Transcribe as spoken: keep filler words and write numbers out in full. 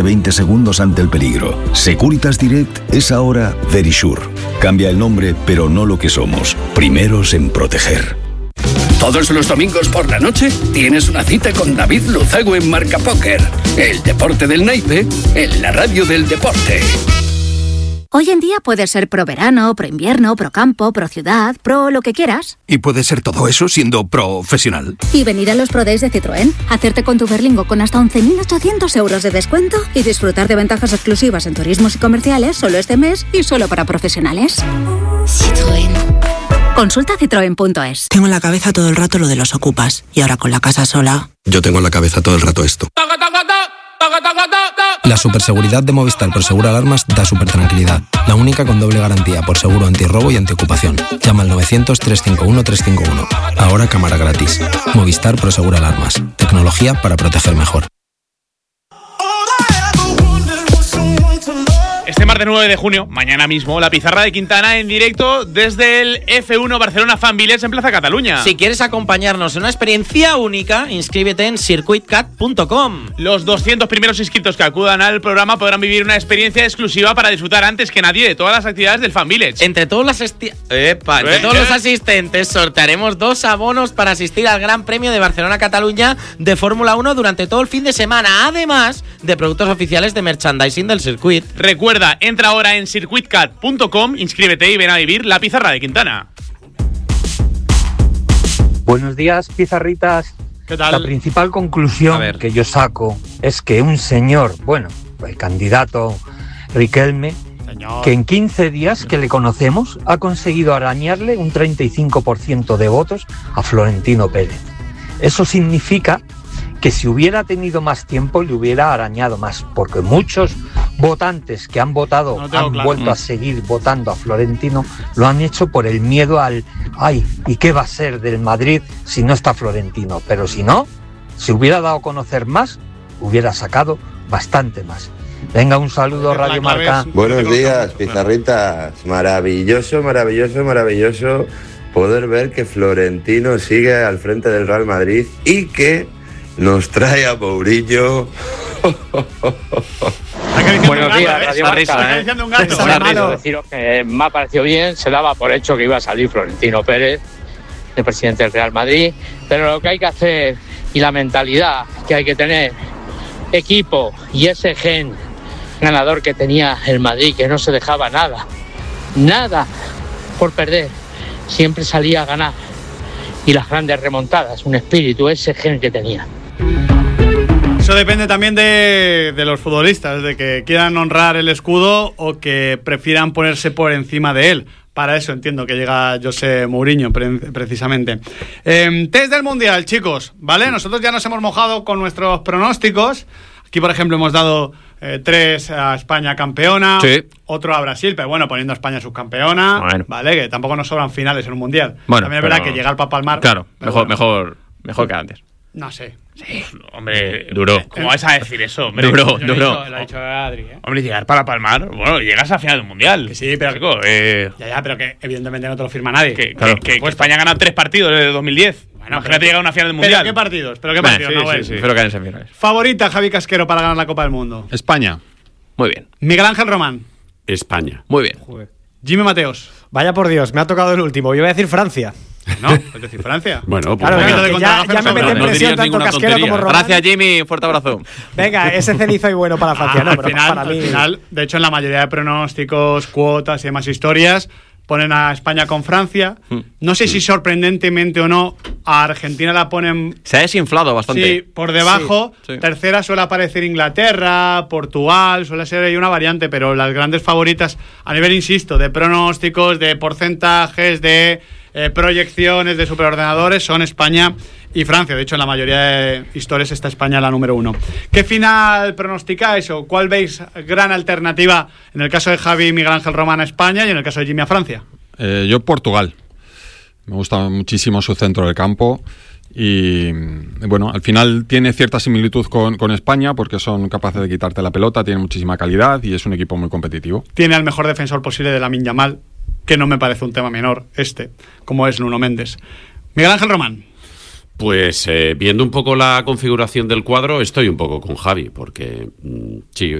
veinte segundos ante el peligro. Securitas Direct es ahora Verisure. Cambia el nombre, pero no lo que somos. Primeros en proteger. Todos los domingos por la noche tienes una cita con David Luzago en Marca Póker. El deporte del naipe en la radio del deporte. Hoy en día puedes ser pro verano, pro invierno, pro campo, pro ciudad, pro lo que quieras. Y puedes ser todo eso siendo profesional. Y venir a los Pro Days de Citroën, hacerte con tu Berlingo con hasta once mil ochocientos euros de descuento y disfrutar de ventajas exclusivas en turismos y comerciales solo este mes y solo para profesionales. Citroën. Consulta citroen punto es. Tengo en la cabeza todo el rato lo de los ocupas y ahora con la casa sola. Yo tengo en la cabeza todo el rato esto. La superseguridad de Movistar Prosegur Alarmas da súper tranquilidad. La única con doble garantía por seguro antirrobo y antiocupación. Llama al novecientos, trescientos cincuenta y uno, trescientos cincuenta y uno. Ahora cámara gratis. Movistar Prosegur Alarmas. Tecnología para proteger mejor. Este martes nueve de junio, mañana mismo, la pizarra de Quintana en directo desde el F uno Barcelona Fan Village en Plaza Cataluña. Si quieres acompañarnos en una experiencia única, inscríbete en circuit cat punto com. Los doscientos primeros inscritos que acudan al programa podrán vivir una experiencia exclusiva para disfrutar antes que nadie de todas las actividades del Fan Village. Entre todos, las esti- Epa, entre ¿Eh? todos los asistentes sortearemos dos abonos para asistir al Gran Premio de Barcelona-Cataluña de Fórmula uno durante todo el fin de semana, además de productos oficiales de merchandising del circuit. Recuerda, entra ahora en circuit cat punto com, inscríbete y ven a vivir la pizarra de Quintana. Buenos días, pizarritas. ¿Qué tal? La principal conclusión que yo saco es que un señor, bueno, el candidato Riquelme, Señor. que en quince días que le conocemos ha conseguido arañarle un treinta y cinco por ciento de votos a Florentino Pérez. Eso significa que si hubiera tenido más tiempo le hubiera arañado más, porque muchos votantes que han votado, no han claro. vuelto a seguir votando a Florentino, lo han hecho por el miedo al ay, ¿y qué va a ser del Madrid si no está Florentino? Pero si no, si hubiera dado a conocer más, hubiera sacado bastante más. Venga, un saludo, Radio Marca. Buenos días, pizarritas. Maravilloso, maravilloso, maravilloso poder ver que Florentino sigue al frente del Real Madrid y que nos trae a Mourinho. Buenos días, Radio Marca. ¿eh? Un gato. Bueno, deciros que me ha parecido bien, se daba por hecho que iba a salir Florentino Pérez, el presidente del Real Madrid, pero lo que hay que hacer y la mentalidad que hay que tener, equipo y ese gen ganador que tenía el Madrid, que no se dejaba nada, nada por perder, siempre salía a ganar, y las grandes remontadas, un espíritu, ese gen que tenía. Eso depende también de, de los futbolistas, de que quieran honrar el escudo o que prefieran ponerse por encima de él. Para eso entiendo que llega José Mourinho, pre- precisamente. Eh, test del Mundial, chicos, ¿vale? Nosotros ya nos hemos mojado con nuestros pronósticos. Aquí, por ejemplo, hemos dado eh, tres a España campeona, sí. Otro a Brasil, pero bueno, poniendo a España subcampeona, bueno. ¿vale? Que tampoco nos sobran finales en un Mundial. Bueno, también es pero... verdad que llegar para palmar... Claro, mejor, bueno. mejor, mejor que antes. No sé. Sí, hombre, duro. ¿Cómo vas a decir eso, hombre? Duro, Yo duro. Lo ha dicho, lo ha dicho Adri, ¿eh? Hombre, llegar para palmar, bueno, llegas a final del Mundial. Que sí, pero Chico, eh... ya, ya, pero que evidentemente no te lo firma nadie. Que, Claro. que, que, que España ha ganado tres partidos desde dos mil diez. Bueno, Imagínate pero- llegar a una final del Mundial. ¿Pero qué partidos? ¿Pero qué Bueno, partidos, sí, Nahuel? sí, sí. Espero que haya en semifinales. Favorita, Javi Casquero, para ganar la Copa del Mundo. España. Muy bien. Miguel Ángel Román. España. Muy bien. Jimmy Mateos. Vaya por Dios, me ha tocado el último. Yo voy a decir Francia. No, es decir, Francia. Bueno, pues Claro, un poquito que de ya, contragafe ya me no mete sobra. en no presión dirías tanto ninguna Casquero tontería. como Román. Gracias, Jimmy. Fuerte abrazo. Venga, ese cenizo y bueno para Francia. Ah, no, al, pero final, para mí... al final, de hecho, en la mayoría de pronósticos, cuotas y demás historias, ponen a España con Francia. No sé si sorprendentemente o no, a Argentina la ponen... Se ha desinflado bastante. Sí, por debajo. Sí, sí. Tercera suele aparecer Inglaterra, Portugal, suele ser ahí una variante, pero las grandes favoritas a nivel, insisto, de pronósticos, de porcentajes, de eh, proyecciones, de superordenadores, son España y Francia. De hecho, en la mayoría de historias está España la número uno. ¿Qué final pronosticáis o cuál veis gran alternativa en el caso de Javi y Miguel Ángel Román a España y en el caso de Jimmy a Francia? Eh, yo Portugal. Me gusta muchísimo su centro del campo y bueno, al final tiene cierta similitud con, con España porque son capaces de quitarte la pelota, tiene muchísima calidad y es un equipo muy competitivo. Tiene al mejor defensor posible de Lamine Yamal, que no me parece un tema menor este, como es Nuno Méndez. Miguel Ángel Román. Pues eh, viendo un poco la configuración del cuadro, estoy un poco con Javi, porque mm, sí,